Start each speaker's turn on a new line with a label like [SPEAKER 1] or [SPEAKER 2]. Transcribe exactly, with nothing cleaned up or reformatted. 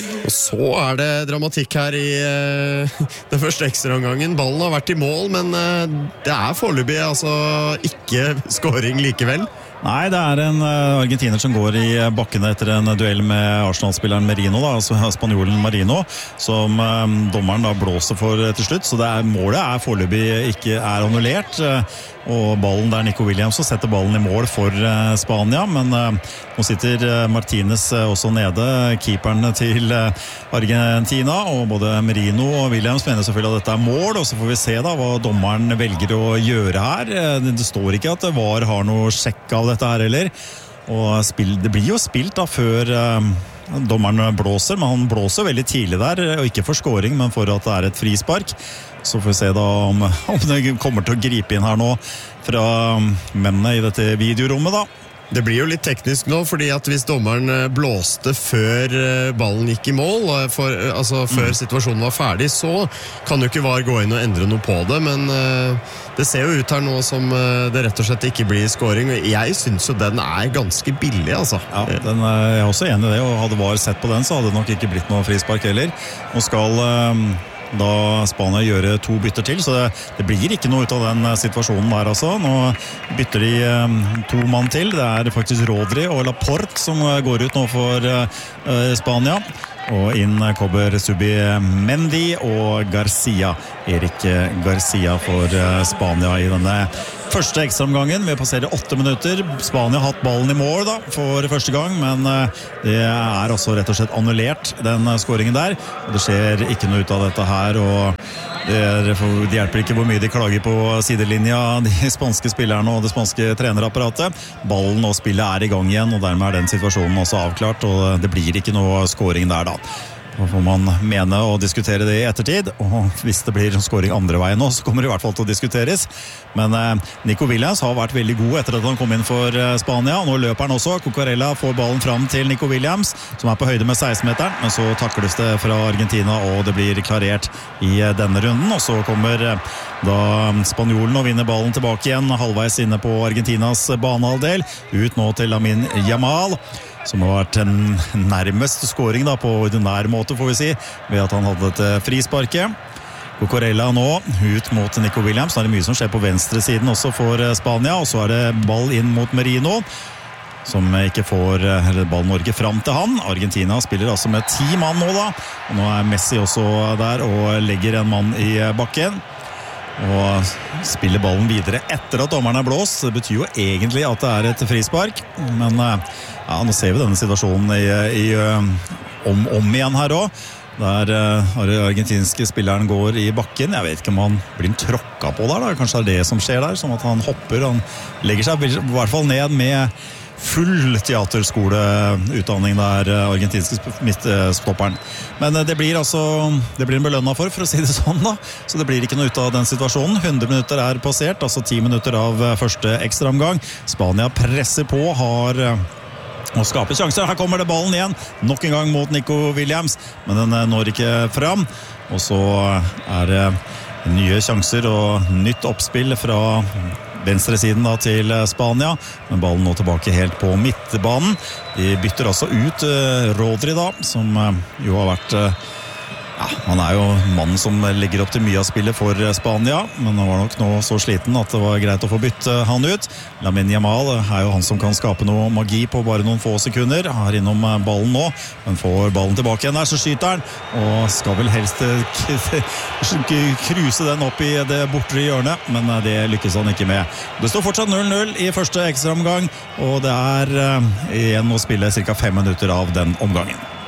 [SPEAKER 1] Og så er det dramatikk her i uh, den første ekstraomgangen. Ballen har vært i mål, men uh, det er foreløpig altså ikke scoring likevel.
[SPEAKER 2] Nei, det er en uh, argentiner som går i bakken etter en duell med Arsenal-spilleren Merino, da, altså spanjolen Marino, som um, dommeren da blåser for til slutt, så det er, målet er foreløpig ikke er annullert, uh, og ballen der Nico Williams så setter ballen i mål for uh, Spania, men uh, nå sitter uh, Martinez uh, også nede, keeperen til uh, Argentina, og både Merino og Williams mener selvfølgelig at dette er mål, og så får vi se da hva dommeren velger å gjøre her. Uh, det står ikke at V A R har noe sjekk av dette her heller, og spill, det blir jo spilt da før uh, dommeren blåser, men han blåser veldig tidlig der, og ikke for scoring, men for at det er et frispark. Så får vi se da om, om det kommer til å gripe inn her nå fra mennene i dette videorommet da.
[SPEAKER 1] Det blir jo litt teknisk nå, fordi at hvis dommeren blåste før ballen gikk i mål, for, altså før mm. situasjonen var ferdig, så kan jo ikke V A R gå inn og endre noe på det, men uh, det ser jo ut her nå som uh, det rett og slett ikke blir scoring. Jeg synes jo den er ganske billig, altså.
[SPEAKER 2] Ja, den, jeg er også enig i det, og hadde V A R sett på den, så hadde det nok ikke blitt noe frispark heller. Nå skal... Um da Spania gjør to bytter til, så det, det blir ikke noe ut av den situasjonen der altså. Nå bytter de um, to mann til, det er faktisk Rodri og Laporte som går ut nå for uh, Spania, og inn kommer Zubimendi og Garcia, Erik Garcia for uh, Spania i denne første ekstraomgangen. Vi passerer åtte minutter. Spania har hatt ballen i mål da, for første gang, men uh, det er også rett og slett annullert, den uh, scoringen der. Og det skjer ikke noe ut av dette her, og det, er, det hjelper ikke hvor mye de klager på sidelinja, de spanske spillerne og det spanske trenerapparatet. Ballen og spillet er i gang igjen, og dermed er den situasjonen også avklart, og det blir ikke noe scoring der da. Da får man mene og diskutere det i ettertid, og hvis det blir scoring andre veien nå, så kommer det i hvert fall til å diskuteres. Men eh, Nico Williams har vært veldig god etter at han kom inn for eh, Spania, og nå løper han også. Cucurella får ballen fram til Nico Williams, som er på høyde med seksten-meteren, men så takles det fra Argentina, og det blir klarert i eh, denne runden, og så kommer eh, da spanjolen og vinner ballen tilbake igjen, halvveis inne på Argentinas banehalvdel, ut nå til Lamine Yamal, som har vært en nærmest scoring da, på ordinær måte, får vi si, ved at han hadde et frisparke. Cucurella nå ut mot Nico Williams. Nå er det mye som skjer på venstre siden også for Spania, og så er det ball inn mot Merino, som ikke får ball Norge fram til han. Argentina spiller altså med ti mann nå da, og nå er Messi også der og legger en mann i bakken og spiller ballen videre etter at dommeren er blåst. Det betyr jo egentlig at det er et frispark, men ja, nå ser vi denne situasjonen i, i, om, om igjen her også, der uh, argentinske spilleren går i bakken. Jeg vet ikke om han blir tråkket på der da. Kanskje det er det som skjer der, som at han hopper, han legger seg i hvert fall ned med full teaterskoleutdanning der, argentinske midtstopperen. Men det blir altså, det blir en belønnet for, for å si det sånn da. Så det blir ikke noe ut av den situasjonen. hundre minutter er passert, altså ti minutter av første ekstraomgang. Spania presser på, har og skaper sjanser. Her kommer det ballen igjen, nok en gang mot Nico Williams, men den når ikke fram. Og så er det nye sjanser og nytt oppspill fra venstre siden da til Spania, men ballen nå tilbake helt på midtbanen. De bytter altså ut uh, Rodri da, som uh, jo har vært uh, ja, han er jo mannen som legger opp til mye av spillet for Spania, men han var nok nå så sliten at det var greit å få bytte han ut. Lamine Yamal er jo han som kan skape noe magi på bare noen få sekunder. Han er innom ballen nå, men får ballen tilbake igjen der, så skyter han, og skal vel helst kruse den opp i det bortre hjørnet, men det lykkes han ikke med. Det står fortsatt null null i første ekstraomgang, og det er igjen å spille cirka fem minutter av den omgangen.